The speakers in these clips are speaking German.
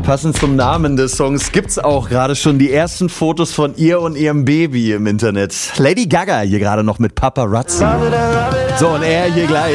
passend zum Namen des Songs gibt's auch gerade schon die ersten Fotos von ihr und ihrem Baby im Internet. Lady Gaga hier gerade noch mit Paparazzi. So, und er hier gleich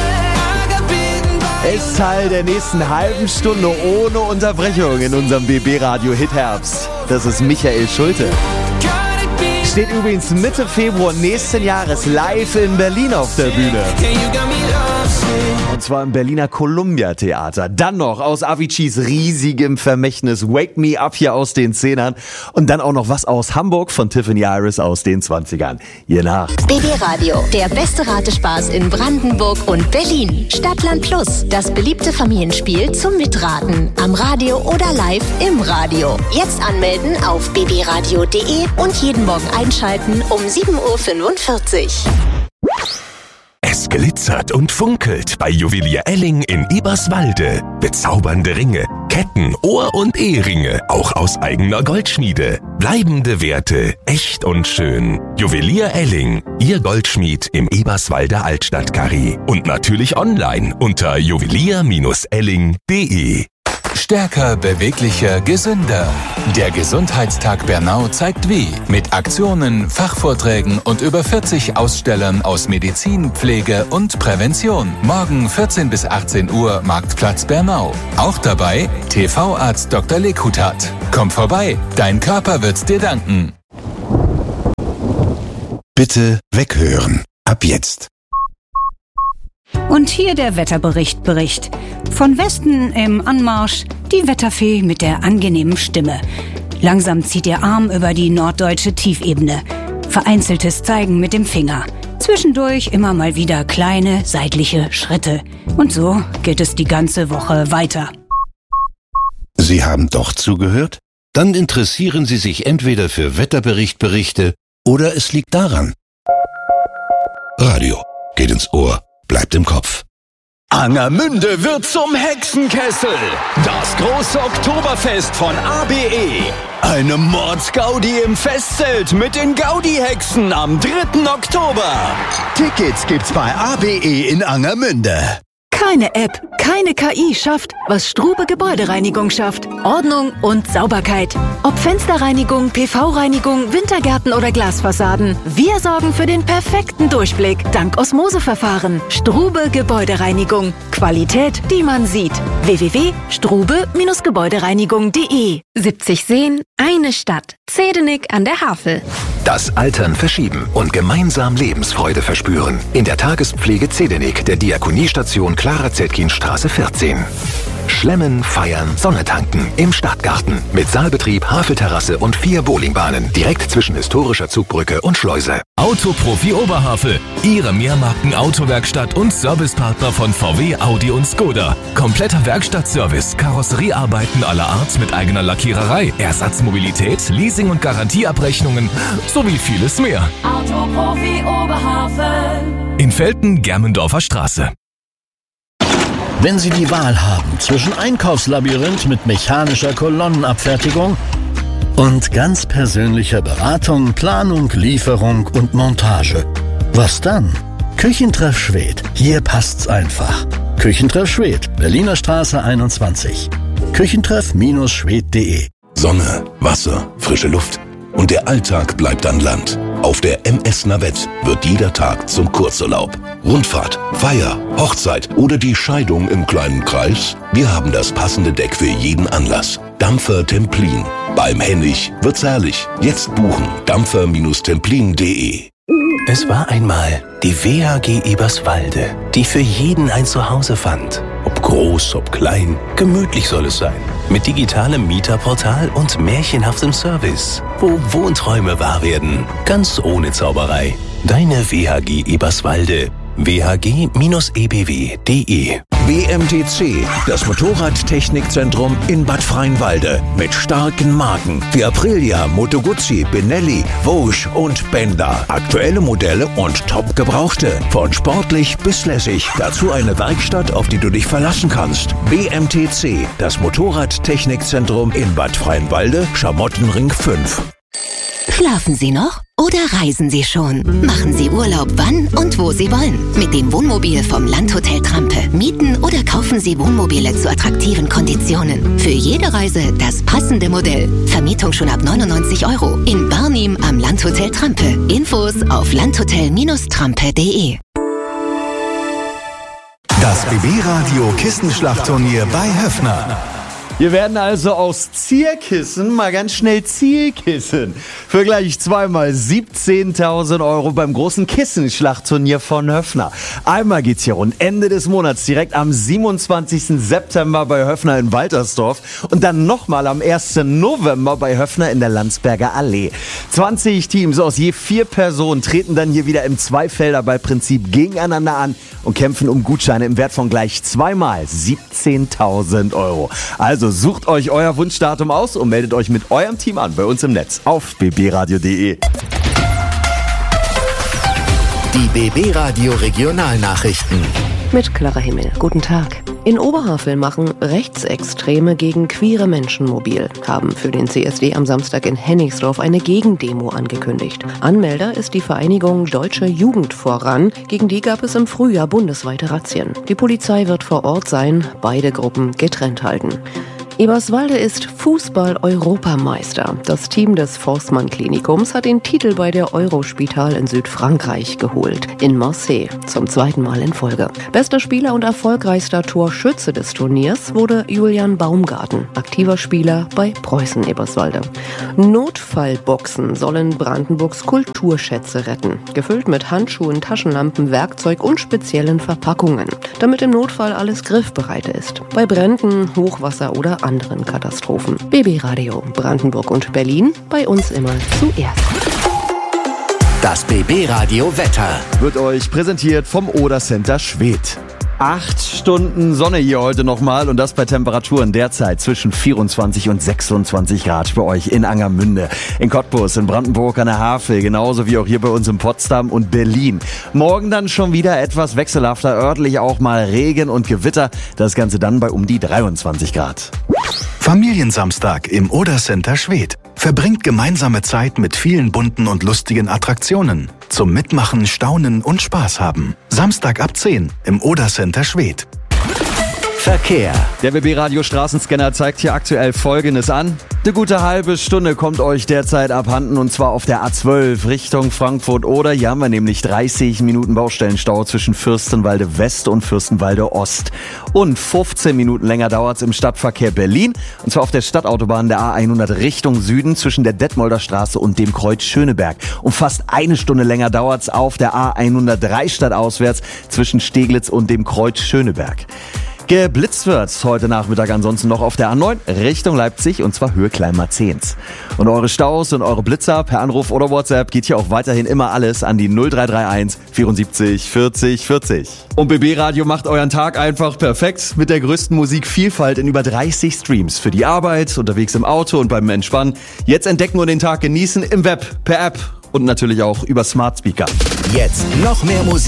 ist Teil der nächsten halben Stunde ohne Unterbrechung in unserem BB-Radio Hit Herbst. Das ist Michael Schulte. Steht übrigens Mitte Februar nächsten Jahres live in Berlin auf der Bühne. Und zwar im Berliner Columbia Theater. Dann noch aus Aviciis riesigem Vermächtnis Wake Me Up hier aus den 10ern. Und dann auch noch was aus Hamburg von Tiffany Iris aus den 20ern. Hier nach. BB Radio, der beste Ratespaß in Brandenburg und Berlin. Stadtland Plus, das beliebte Familienspiel zum Mitraten. Am Radio oder live im Radio. Jetzt anmelden auf bbradio.de und jeden Morgen einschalten um 7.45 Uhr. Es glitzert und funkelt bei Juwelier Elling in Eberswalde. Bezaubernde Ringe, Ketten, Ohr- und Eheringe, auch aus eigener Goldschmiede. Bleibende Werte, echt und schön. Juwelier Elling, Ihr Goldschmied im Eberswalder Altstadtkarree. Und natürlich online unter juwelier-elling.de. Stärker, beweglicher, gesünder. Der Gesundheitstag Bernau zeigt wie. Mit Aktionen, Fachvorträgen und über 40 Ausstellern aus Medizin, Pflege und Prävention. Morgen 14 bis 18 Uhr Marktplatz Bernau. Auch dabei TV-Arzt Dr. Lekutat. Komm vorbei, dein Körper wird's dir danken. Bitte weghören. Ab jetzt. Und hier der Wetterbericht. Von Westen im Anmarsch die Wetterfee mit der angenehmen Stimme. Langsam zieht ihr Arm über die norddeutsche Tiefebene. Vereinzeltes Zeigen mit dem Finger. Zwischendurch immer mal wieder kleine seitliche Schritte. Und so geht es die ganze Woche weiter. Sie haben doch zugehört? Dann interessieren Sie sich entweder für Wetterberichte oder es liegt daran. Radio geht ins Ohr, bleibt im Kopf. Angermünde wird zum Hexenkessel. Das große Oktoberfest von ABE. Eine Mordsgaudi im Festzelt mit den Gaudi-Hexen am 3. Oktober. Tickets gibt's bei ABE in Angermünde. Keine App, keine KI schafft, was Strube Gebäudereinigung schafft. Ordnung und Sauberkeit. Ob Fensterreinigung, PV-Reinigung, Wintergärten oder Glasfassaden. Wir sorgen für den perfekten Durchblick dank Osmoseverfahren. Strube Gebäudereinigung. Qualität, die man sieht. www.strube-gebäudereinigung.de 70 Seen, eine Stadt. Zedenik an der Havel. Das Altern verschieben und gemeinsam Lebensfreude verspüren. In der Tagespflege Zedenik der Diakoniestation Clara-Zetkin-Straße 14. Schlemmen, feiern, Sonne tanken im Stadtgarten. Mit Saalbetrieb, Havelterrasse und 4 Bowlingbahnen. Direkt zwischen historischer Zugbrücke und Schleuse. Autoprofi Oberhavel. Ihre Mehrmarken-Autowerkstatt und Servicepartner von VW, Audi und Skoda. Kompletter Werkstattservice, Karosseriearbeiten aller Art mit eigener Lackiererei, Ersatzmobilität, Leasing- und Garantieabrechnungen sowie vieles mehr. Autoprofi Oberhavel. In Velten-Germendorfer Straße. Wenn Sie die Wahl haben zwischen Einkaufslabyrinth mit mechanischer Kolonnenabfertigung und ganz persönlicher Beratung, Planung, Lieferung und Montage, was dann? Küchentreff Schwedt. Hier passt's einfach. Küchentreff Schwedt, Berliner Straße 21. Küchentreff-schwedt.de. Sonne, Wasser, frische Luft. Und der Alltag bleibt an Land. Auf der MS Navette wird jeder Tag zum Kurzurlaub. Rundfahrt, Feier, Hochzeit oder die Scheidung im kleinen Kreis? Wir haben das passende Deck für jeden Anlass. Dampfer Templin. Beim Hennig wird's herrlich. Jetzt buchen. dampfer-templin.de. Es war einmal die WHG Eberswalde, die für jeden ein Zuhause fand. Ob groß, ob klein, gemütlich soll es sein. Mit digitalem Mieterportal und märchenhaftem Service. Wo Wohnträume wahr werden, ganz ohne Zauberei. Deine WHG Eberswalde. whg-ebw.de. BMTC, das Motorradtechnikzentrum in Bad Freienwalde. Mit starken Marken wie Aprilia, Moto Guzzi, Benelli, Vosges und Bender. Aktuelle Modelle und top gebrauchte. Von sportlich bis lässig. Dazu eine Werkstatt, auf die du dich verlassen kannst. BMTC, das Motorradtechnikzentrum in Bad Freienwalde, Schamottenring 5. Schlafen Sie noch oder reisen Sie schon? Machen Sie Urlaub wann und wo Sie wollen. Mit dem Wohnmobil vom Landhotel Trampe. Mieten oder kaufen Sie Wohnmobile zu attraktiven Konditionen. Für jede Reise das passende Modell. Vermietung schon ab 99 € in Barnim am Landhotel Trampe. Infos auf landhotel-trampe.de. Das BB-Radio Kissenschlachtturnier bei Höffner. Wir werden also aus Zierkissen mal ganz schnell Zielkissen. Für gleich zweimal 17.000 € beim großen Kissenschlachtturnier von Höffner. Einmal geht's hier rund Ende des Monats, direkt am 27. September bei Höffner in Waltersdorf und dann nochmal am 1. November bei Höffner in der Landsberger Allee. 20 Teams aus je 4 Personen treten dann hier wieder im Zweifelderball-Prinzip gegeneinander an und kämpfen um Gutscheine im Wert von gleich zweimal 17.000 €. Also sucht euch euer Wunschdatum aus und meldet euch mit eurem Team an bei uns im Netz auf bbradio.de. Die BB-Radio Regionalnachrichten. Mit Clara Himmel. Guten Tag. In Oberhavel machen Rechtsextreme gegen queere Menschen mobil, haben für den CSD am Samstag in Hennigsdorf eine Gegendemo angekündigt. Anmelder ist die Vereinigung Deutsche Jugend voran. Gegen die gab es im Frühjahr bundesweite Razzien. Die Polizei wird vor Ort sein, beide Gruppen getrennt halten. Eberswalde ist Fußball-Europameister. Das Team des Forstmann-Klinikums hat den Titel bei der Eurospital in Südfrankreich geholt, in Marseille, zum 2. Mal in Folge. Bester Spieler und erfolgreichster Torschütze des Turniers wurde Julian Baumgarten, aktiver Spieler bei Preußen Eberswalde. Notfallboxen sollen Brandenburgs Kulturschätze retten, gefüllt mit Handschuhen, Taschenlampen, Werkzeug und speziellen Verpackungen, damit im Notfall alles griffbereit ist. Bei Bränden, Hochwasser oder anderen Katastrophen. BB Radio Brandenburg und Berlin, bei uns immer zuerst. Das BB-Radio Wetter wird euch präsentiert vom Oder Center Schwedt. 8 Stunden Sonne hier heute nochmal und das bei Temperaturen derzeit zwischen 24 und 26 Grad bei euch in Angermünde, in Cottbus, in Brandenburg an der Havel, genauso wie auch hier bei uns in Potsdam und Berlin. Morgen dann schon wieder etwas wechselhafter, örtlich auch mal Regen und Gewitter, das Ganze dann bei um die 23 Grad. Familiensamstag im Oder Center Schwedt. Verbringt gemeinsame Zeit mit vielen bunten und lustigen Attraktionen. Zum Mitmachen, Staunen und Spaß haben. Samstag ab 10 im Oder Center Schwedt. Verkehr. Der BB-Radio Straßenscanner zeigt hier aktuell Folgendes an. Eine gute halbe Stunde kommt euch derzeit abhanden und zwar auf der A12 Richtung Frankfurt oder. Hier haben wir nämlich 30 Minuten Baustellenstau zwischen Fürstenwalde West und Fürstenwalde Ost. Und 15 Minuten länger dauert es im Stadtverkehr Berlin und zwar auf der Stadtautobahn der A100 Richtung Süden zwischen der Detmolder Straße und dem Kreuz Schöneberg. Und fast eine Stunde länger dauert es auf der A103 stadtauswärts zwischen Steglitz und dem Kreuz Schöneberg. Geblitzt wird's heute Nachmittag ansonsten noch auf der A9 Richtung Leipzig und zwar Höhe Kleinmarzehns. Und eure Staus und eure Blitzer per Anruf oder WhatsApp geht hier auch weiterhin immer alles an die 0331 74 40 40. Und BB Radio macht euren Tag einfach perfekt mit der größten Musikvielfalt in über 30 Streams für die Arbeit, unterwegs im Auto und beim Entspannen. Jetzt entdecken und den Tag genießen im Web, per App und natürlich auch über Smart Speaker. Jetzt noch mehr Musik.